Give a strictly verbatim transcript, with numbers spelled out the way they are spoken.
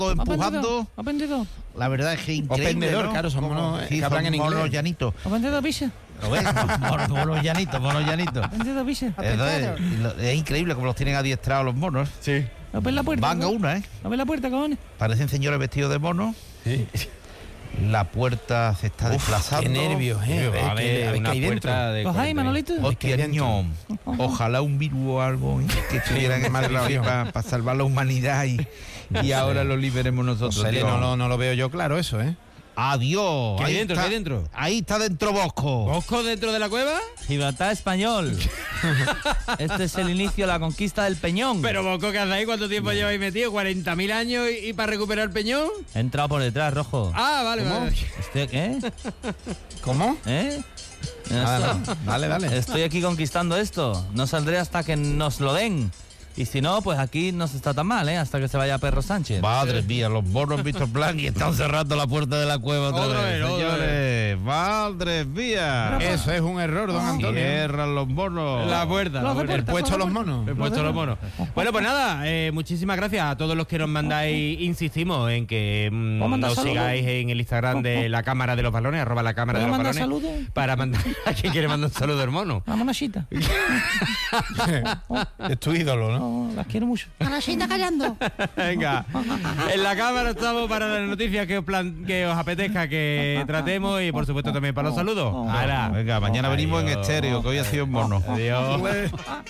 empujando. ¿Ha vendido? La verdad es que increíble. O vendedor, ¿no? claro, son Como- monos, sí, que hablan son en monos inglés. llanitos. ¿Ha vendido pizza? ¿Lo ves? monos, monos llanitos, monos llanitos. ¿Ha vendido pizza? Entonces, y lo- es increíble como los tienen adiestrados los monos. Sí. ¿No ves la puerta? Van a una, ¿eh? ¿No ves la puerta, cojones? Parecen señores vestidos de monos. Sí. La puerta se está Uf, desplazando. qué nervios, eh. A ver, Va a qué- haber a ver qué una hay dentro. puerta de ¿Los hay, cuarenta y- Manolito? Hostia, ¿Qué hay dentro? niño. Ojalá un virus o algo ¿eh? que estuvieran encerrados ahí para salvar la humanidad y, y ahora lo liberemos nosotros. José, tío. no, lo- no lo veo yo claro eso, ¿eh? Adiós. ¿Qué hay Ahí dentro? está- ¿Qué hay dentro? Ahí está dentro Bosco. ¿Bosco dentro de la cueva? Gibraltar español. Este es el inicio de la conquista del Peñón. Pero Bosco, ¿qué hacéis? ¿Cuánto tiempo lleváis metido? ¿cuarenta mil años y, y para recuperar el peñón? He entrado por detrás, Rojo. Ah, vale, ¿Cómo? vale. Estoy, ¿eh? ¿Cómo? ¿Eh? Nada, Esto- no. Dale, dale. Estoy aquí conquistando esto. No saldré hasta que nos lo den. Y si no, pues aquí no se está tan mal, ¿eh? Hasta que se vaya Perro Sánchez. Madre mía, los monos han visto plan y están cerrando la puerta de la cueva otra, Otra vez, vez, otra señores. Madre mía. Eso es un error, don Antonio. Cierran los monos. La puerta. Los la de puerta. El puesto a los monos. He puesto los monos. Bueno, pues nada, eh, muchísimas gracias a todos los que nos mandáis. Insistimos en que mm, ¿Puedo mandar nos saludos? sigáis en el Instagram de la Cámara de los Balones, arroba la Cámara de ¿Puedo los mandar Balones. saludos? Para mandar. ¿A quién quiere mandar un saludo, hermano? La monachita. Es tu ídolo, ¿no? No, las quiero mucho. Monachita callando. Venga, en la cámara estamos para las noticias que os, plan- que os apetezca que tratemos y por supuesto también para los saludos. Hala. Venga, mañana venimos en Adiós. estéreo, que hoy ha sido un mono. Adiós.